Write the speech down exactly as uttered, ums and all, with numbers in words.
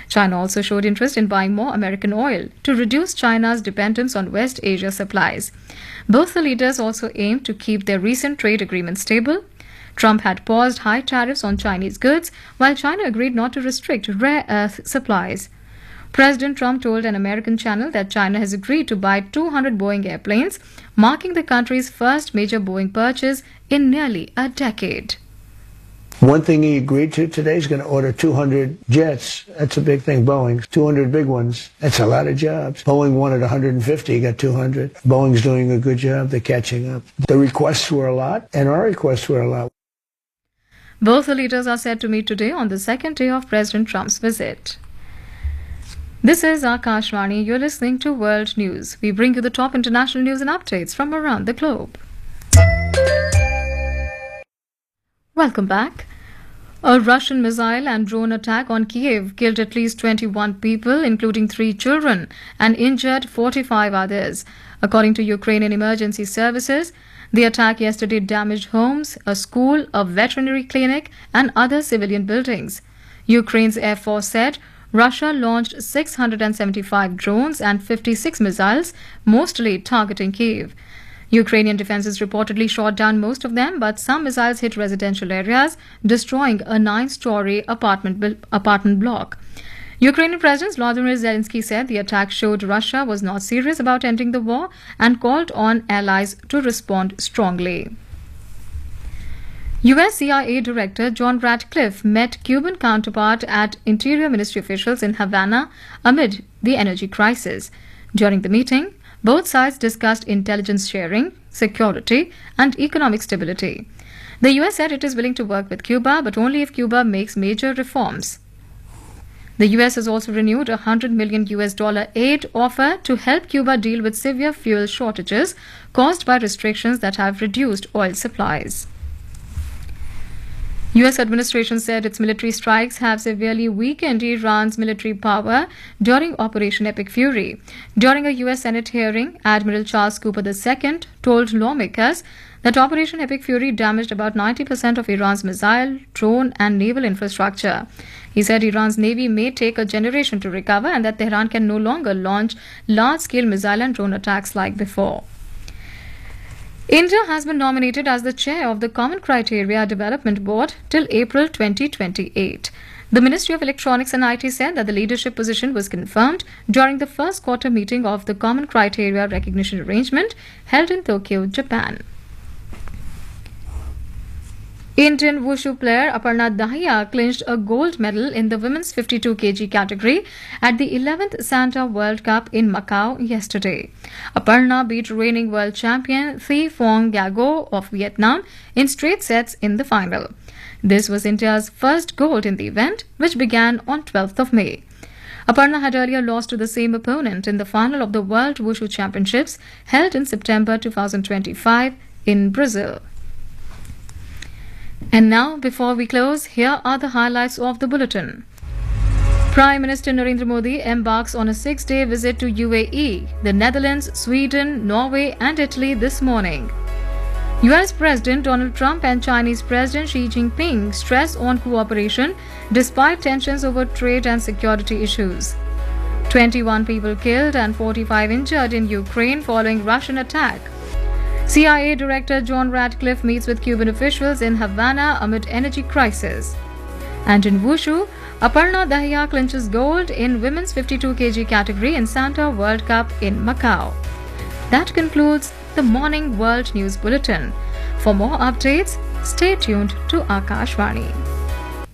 China also showed interest in buying more American oil to reduce China's dependence on West Asia supplies. Both the leaders also aimed to keep their recent trade agreement stable. Trump had paused high tariffs on Chinese goods, while China agreed not to restrict rare earth supplies. President Trump told an American channel that China has agreed to buy two hundred Boeing airplanes, marking the country's first major Boeing purchase in nearly a decade. One thing he agreed to today is going to order two hundred jets. That's a big thing. Boeing, two hundred big ones. That's a lot of jobs. Boeing wanted one hundred fifty, he got two hundred. Boeing's doing a good job. They're catching up. The requests were a lot, and our requests were a lot. Both the leaders are set to meet today on the second day of President Trump's visit. This is Akashvani. You're listening to World News. We bring you the top international news and updates from around the globe. Welcome back. A Russian missile and drone attack on Kiev killed at least twenty-one people, including three children, and injured forty-five others. According to Ukrainian emergency services, the attack yesterday damaged homes, a school, a veterinary clinic, and other civilian buildings. Ukraine's Air Force said Russia launched six hundred seventy-five drones and fifty-six missiles, mostly targeting Kiev. Ukrainian defenses reportedly shot down most of them, but some missiles hit residential areas, destroying a nine-story apartment, apartment block. Ukrainian President Volodymyr Zelensky said the attack showed Russia was not serious about ending the war and called on allies to respond strongly. U S C I A Director John Ratcliffe met Cuban counterpart at Interior Ministry officials in Havana amid the energy crisis. During the meeting, both sides discussed intelligence sharing, security, and economic stability. The U S said it is willing to work with Cuba, but only if Cuba makes major reforms. The U S has also renewed a one hundred million U S dollar aid offer to help Cuba deal with severe fuel shortages caused by restrictions that have reduced oil supplies. U S administration said its military strikes have severely weakened Iran's military power during Operation Epic Fury. During a U S Senate hearing, Admiral Charles Cooper the Second told lawmakers that Operation Epic Fury damaged about ninety percent of Iran's missile, drone, and naval infrastructure. He said Iran's navy may take a generation to recover and that Tehran can no longer launch large-scale missile and drone attacks like before. India has been nominated as the chair of the Common Criteria Development Board till April twenty twenty-eight. The Ministry of Electronics and I T said that the leadership position was confirmed during the first quarter meeting of the Common Criteria Recognition Arrangement held in Tokyo, Japan. Indian wushu player Aparna Dahiya clinched a gold medal in the women's fifty-two kilograms category at the eleventh Santa World Cup in Macau yesterday. Aparna beat reigning world champion Thi Phong Gago of Vietnam in straight sets in the final. This was India's first gold in the event, which began on twelfth of May. Aparna had earlier lost to the same opponent in the final of the World Wushu Championships held in September two thousand twenty-five in Brazil. And now, before we close, here are the highlights of the bulletin. Prime Minister Narendra Modi embarks on a six-day visit to U A E, the Netherlands, Sweden, Norway and Italy this morning. U S President Donald Trump and Chinese President Xi Jinping stress on cooperation despite tensions over trade and security issues. twenty-one people killed and forty-five injured in Ukraine following Russian attack. C I A Director John Ratcliffe meets with Cuban officials in Havana amid energy crisis. And in Wushu, Aparna Dahiya clinches gold in women's fifty-two kilograms category in Santa World Cup in Macau. That concludes the Morning World News Bulletin. For more updates, stay tuned to Akashvani.